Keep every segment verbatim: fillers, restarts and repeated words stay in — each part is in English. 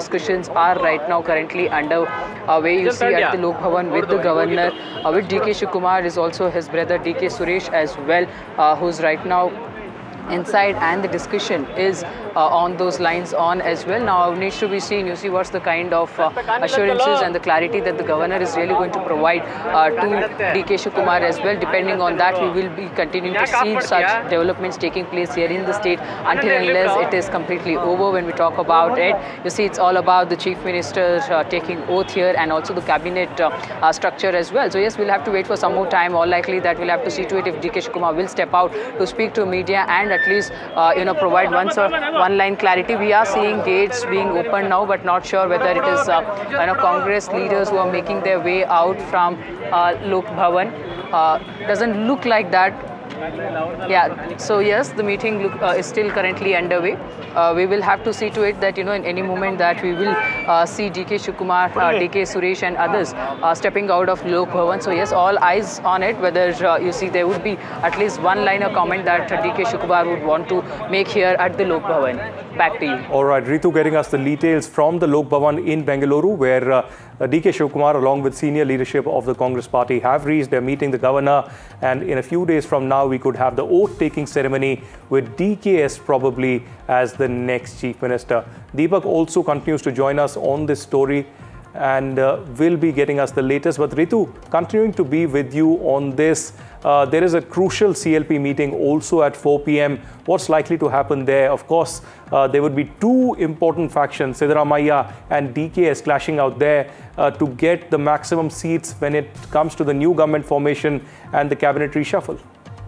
discussions are right now currently under uh, way. You see at the Lok Bhavan with the governor, uh, with D K Shivakumar is also his brother D K Suresh as well, uh, who's right now inside, and the discussion is uh, on those lines on as well. Now needs to be seen, you see what's the kind of uh, assurances and the clarity that the governor is really going to provide uh, to D K Shivakumar as well. Depending on that, we will be continuing to see such developments taking place here in the state until unless it is completely over. When we talk about it, you see it's all about the Chief Minister uh, taking oath here and also the cabinet uh, uh, structure as well. So yes, we'll have to wait for some more time. All likely that we'll have to see to it if D K Shivakumar will step out to speak to media and at least uh, you know provide one sort of one line clarity. We are seeing gates being opened now, but not sure whether it is uh, you know Congress leaders who are making their way out from uh, Lok Bhavan. Uh, doesn't look like that. Yeah, so yes, the meeting look, uh, is still currently underway. Uh, we will have to see to it that, you know, in any moment that we will uh, see D K Shivakumar, uh, D K Suresh and others uh, stepping out of Lok Bhavan. So yes, all eyes on it, whether uh, you see there would be at least one liner comment that uh, D K Shivakumar would want to make here at the Lok Bhavan. Back to you. All right, Ritu getting us the details from the Lok Bhavan in Bengaluru, where uh, uh, D K Shivakumar along with senior leadership of the Congress party have reached. They're meeting the governor, and in a few days from now we could have the oath-taking ceremony with D K S probably as the next Chief Minister. Deepak also continues to join us on this story and uh, will be getting us the latest. But Ritu, continuing to be with you on this, uh, there is a crucial C L P meeting also at four p m What's likely to happen there? Of course, uh, there would be two important factions, Siddaramaiah and D K S, clashing out there uh, to get the maximum seats when it comes to the new government formation and the cabinet reshuffle.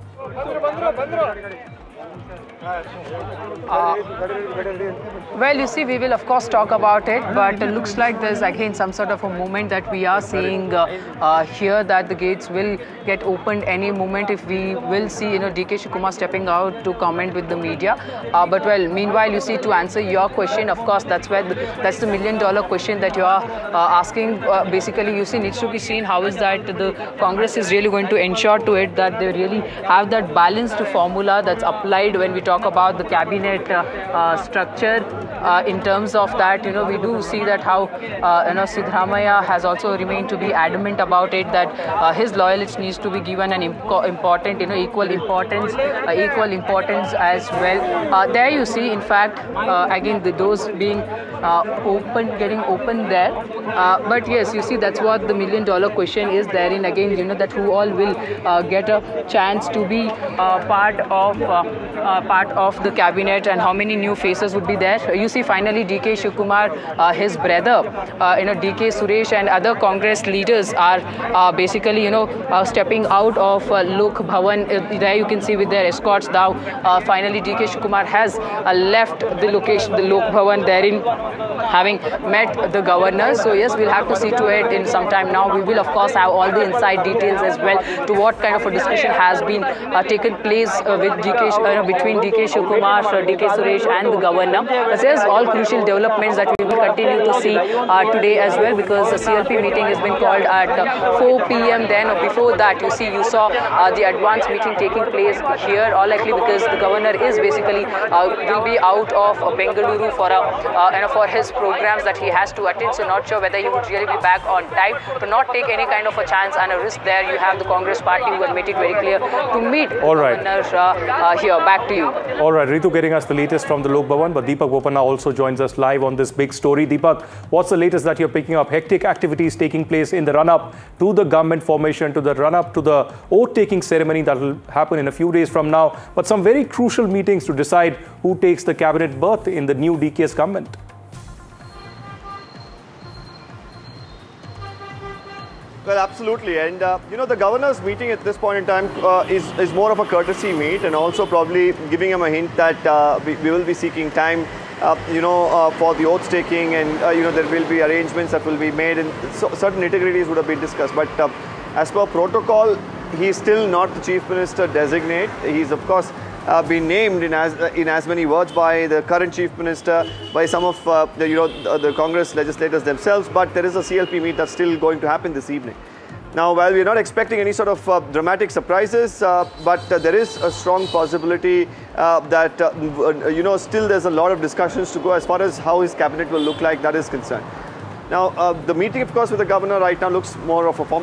Uh, well, you see, we will of course talk about it, but it looks like there's again some sort of a movement that we are seeing uh, uh, here, that the gates will get opened any moment if we will see, you know, D K Shivakumar stepping out to comment with the media. Uh, but well, meanwhile, you see, to answer your question, of course, that's where the, that's the million dollar question that you are uh, asking. Uh, basically, you see, needs to be seen how is that the Congress is really going to ensure to it that they really have that balanced formula that's applied when we talk about the cabinet uh, uh, structure. Uh, in terms of that, you know, we do see that how uh, you know Siddaramaiah has also remained to be adamant about it, that uh, his loyalty needs to be given an important, you know, equal importance, uh, equal importance as well. Uh, there you see, in fact, uh, again the doors being uh, open, getting open there. Uh, but yes, you see, that's what the million dollar question is therein. Again, you know, that who all will uh, get a chance to be uh, part of uh, uh, part of the cabinet, and how many new faces would be there. You see, finally, D K Shivakumar, uh, his brother, uh, you know, D K Suresh and other Congress leaders are uh, basically, you know, uh, stepping out of uh, Lok Bhavan. Uh, there you can see with their escorts now. Uh, finally, D K Shivakumar has uh, left the location, the Lok Bhavan, therein having met the governor. So yes, we'll have to see to it in some time now. We will of course have all the inside details as well to what kind of a discussion has been uh, taken place uh, with D K uh, between D K Shivakumar, uh, D K Suresh and the governor. But there's all crucial developments that we will continue to see uh, today as well, because the C L P meeting has been called at uh, four p m Then or before that, you see, you saw uh, the advance meeting taking place here, all likely because the governor is basically uh, will be out of uh, Bengaluru for a uh, you know, for his programs that he has to attend. So not sure whether he would really be back on time. To not take any kind of a chance and a risk there, you have the Congress party who have made it very clear to meet all right. the governor uh, uh, here. Back to you. All right, Ritu getting us the latest from the Lok Bhavan, but Deepak Bopanna also joins us live on this big story. Deepak, what's the latest that you're picking up? Hectic activities taking place in the run-up to the government formation, to the run-up to the oath-taking ceremony that will happen in a few days from now, but some very crucial meetings to decide who takes the cabinet berth in the new D K S government. Well, absolutely. And, uh, you know, the governor's meeting at this point in time uh, is, is more of a courtesy meet, and also probably giving him a hint that uh, we, we will be seeking time, uh, you know, uh, for the oath taking, and, uh, you know, there will be arrangements that will be made, and so certain nitty-gritties would have been discussed. But uh, as per protocol, he is still not the Chief Minister designate. He's, of course, Uh, been named in as uh, in as many words by the current Chief Minister, by some of uh, the, you know the, the Congress legislators themselves. But there is a C L P meet that's still going to happen this evening. Now, while we're not expecting any sort of uh, dramatic surprises, uh, but uh, there is a strong possibility uh, that, uh, you know, still there's a lot of discussions to go as far as how his cabinet will look like, that is concerned. Now, uh, the meeting, of course, with the governor right now looks more of a formal